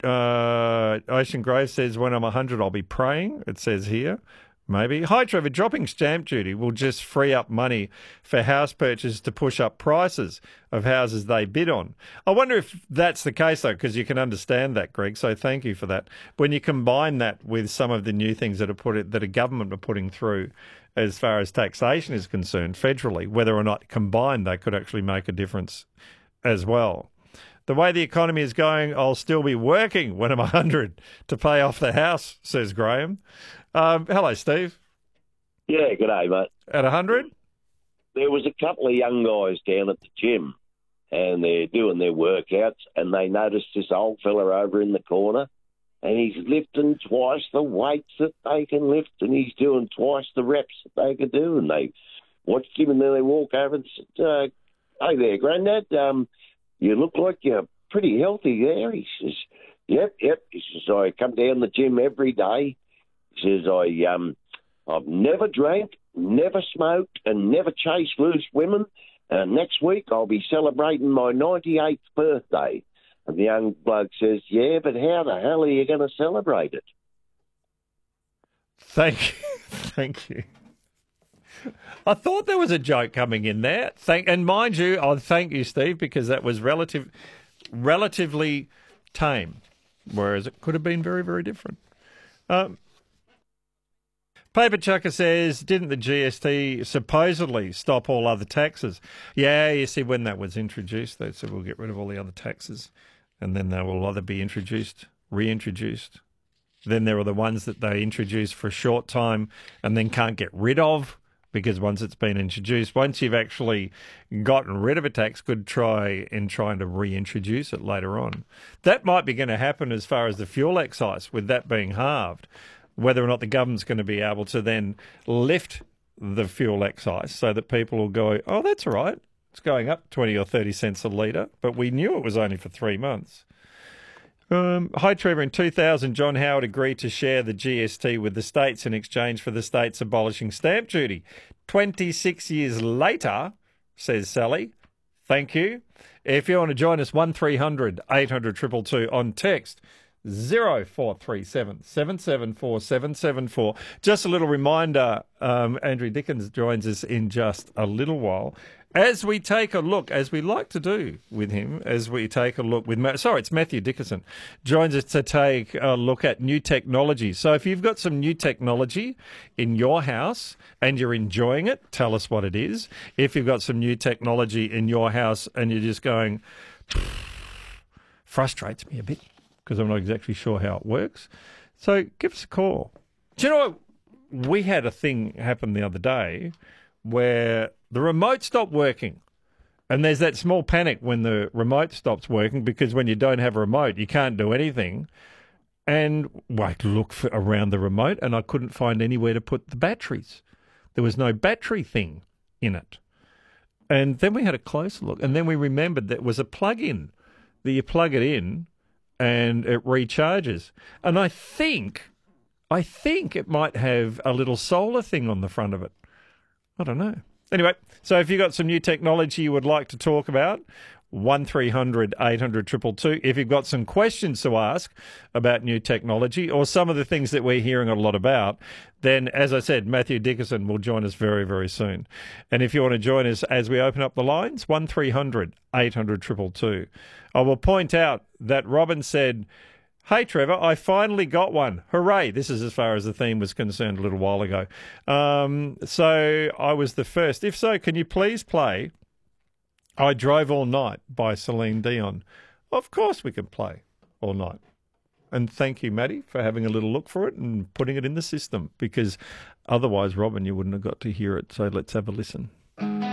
Ocean Grove says, when I'm 100, I'll be praying. It says here. Maybe. Hi, Trevor. Dropping stamp duty will just free up money for house purchases to push up prices of houses they bid on. I wonder if that's the case, though, because you can understand that, Greg, so thank you for that. When you combine that with some of the new things that a government are putting through as far as taxation is concerned federally, whether or not combined they could actually make a difference as well. The way the economy is going, I'll still be working when I'm 100 to pay off the house, says Graham. Hello, Steve. Yeah, g'day, mate. At 100? There was a couple of young guys down at the gym, and they're doing their workouts, and they noticed this old fella over in the corner, and he's lifting twice the weights that they can lift, and he's doing twice the reps that they can do, and they watched him, and then they walk over and said, hey there, Grandad, you look like you're pretty healthy there. He says, yep. He says, I come down the gym every day. He says, I've never drank, never smoked, and never chased loose women. And next week I'll be celebrating my 98th birthday. And the young bloke says, yeah, but how the hell are you going to celebrate it? Thank you. I thought there was a joke coming in there. And mind you, I thank you, Steve, because that was relatively tame, whereas it could have been very, very different. Paper Chucker says, didn't the GST supposedly stop all other taxes? Yeah, you see, when that was introduced, they said we'll get rid of all the other taxes, and then they will either be introduced, reintroduced. Then there are the ones that they introduce for a short time and then can't get rid of, because once it's been introduced, once you've actually gotten rid of a tax, could trying to reintroduce it later on. That might be going to happen as far as the fuel excise, with that being halved. Whether or not the government's going to be able to then lift the fuel excise so that people will go, oh, that's all right, it's going up 20 or 30 cents a litre, but we knew it was only for 3 months. Hi, Trevor. In 2000, John Howard agreed to share the GST with the states in exchange for the states abolishing stamp duty. 26 years later, says Sally, thank you. If you want to join us, 1300 800 222 on text, 0437 774 774. Just a little reminder, Andrew Dickens joins us in just a little while. As we take a look, as we like to do with him, as we take a look with... it's Matthew Dickerson, joins us to take a look at new technology. So if you've got some new technology in your house and you're enjoying it, tell us what it is. If you've got some new technology in your house and you're just going, frustrates me a bit, because I'm not exactly sure how it works. So give us a call. Do you know what? We had a thing happen the other day where the remote stopped working. And there's that small panic when the remote stops working, because when you don't have a remote, you can't do anything. And I looked around the remote and I couldn't find anywhere to put the batteries. There was no battery thing in it. And then we had a closer look, and then we remembered that it was a plug-in that you plug it in and it recharges. And I think it might have a little solar thing on the front of it. I don't know. Anyway, so if you've got some new technology you would like to talk about, 1300 800 222. If you've got some questions to ask about new technology or some of the things that we're hearing a lot about, then, as I said, Matthew Dickerson will join us very, very soon. And if you want to join us as we open up the lines, 1300 800 222. I will point out that Robin said, hey, Trevor, I finally got one. Hooray. This is as far as the theme was concerned a little while ago. So I was the first. If so, can you please play I Drove All Night by Celine Dion? Of course we can play All Night. And thank you, Maddie, for having a little look for it and putting it in the system, because otherwise, Robin, you wouldn't have got to hear it. So let's have a listen.